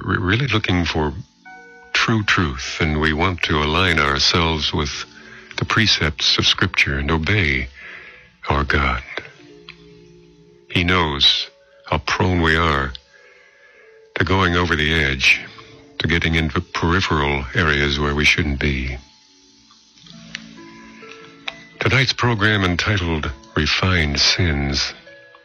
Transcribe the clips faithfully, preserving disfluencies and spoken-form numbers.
re- really looking for true truth, and we want to align ourselves with the precepts of Scripture and obey our God. He knows how prone we are to going over the edge, to getting into peripheral areas where we shouldn't be. Tonight's program, entitled Refined Sins,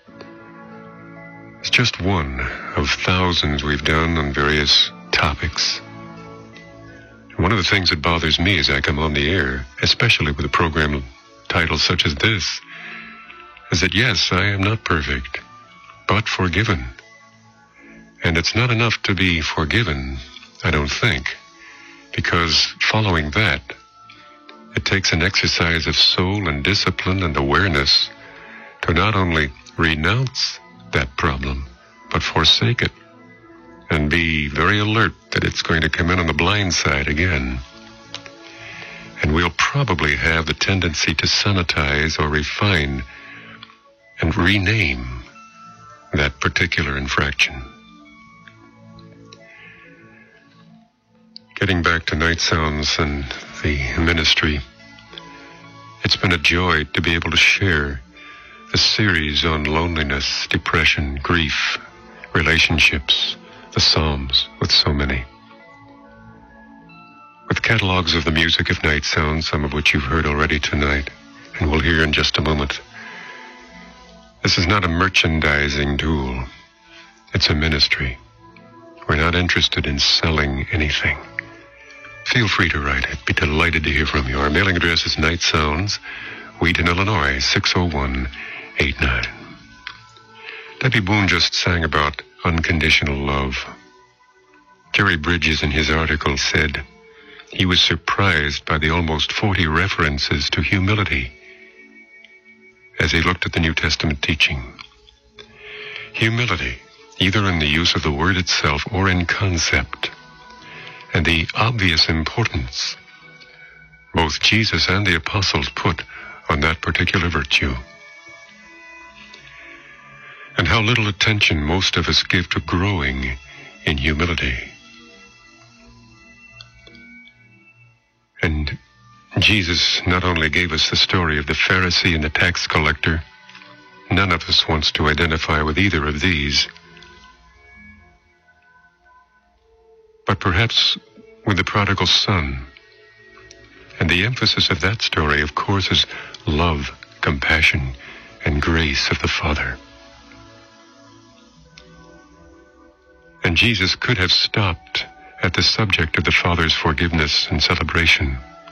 is just one of thousands we've done on various topics. One of the things that bothers me as I come on the air, especially with a program title such as this, is that yes, I am not perfect, but forgiven. And it's not enough to be forgiven, I don't think, because following that, it takes an exercise of soul and discipline and awareness to not only renounce that problem, but forsake it, and be very alert that it's going to come in on the blind side again. And we'll probably have the tendency to sanitize or refine and rename that particular infraction. Getting back to Night Sounds and the ministry, it's been a joy to be able to share the series on loneliness, depression, grief, relationships, the Psalms with so many. With catalogs of the music of Night Sounds, some of which you've heard already tonight, and we'll hear in just a moment. This is not a merchandising tool. It's a ministry. We're not interested in selling anything. Feel free to write. I'd be delighted to hear from you. Our mailing address is Night Sounds, Wheaton, Illinois, six oh one eight nine. Debbie Boone just sang about unconditional love. Jerry Bridges, in his article, said he was surprised by the almost forty references to humility as he looked at the New Testament teaching. Humility, either in the use of the word itself or in concept, and the obvious importance both Jesus and the apostles put on that particular virtue. And how little attention most of us give to growing in humility. And Jesus not only gave us the story of the Pharisee and the tax collector, none of us wants to identify with either of these, but perhaps with the prodigal son. And the emphasis of that story, of course, is love, compassion, and grace of the Father. And Jesus could have stopped at the subject of the Father's forgiveness and celebration.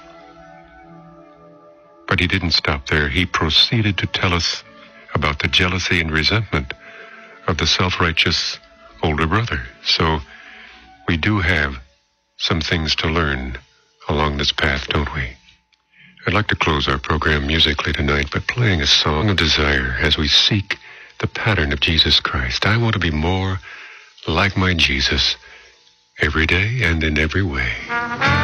But he didn't stop there. He proceeded to tell us about the jealousy and resentment of the self-righteous older brother. So we do have some things to learn along this path, don't we? I'd like to close our program musically tonight by playing a song of desire as we seek the pattern of Jesus Christ. I want to be more like my Jesus every day and in every way.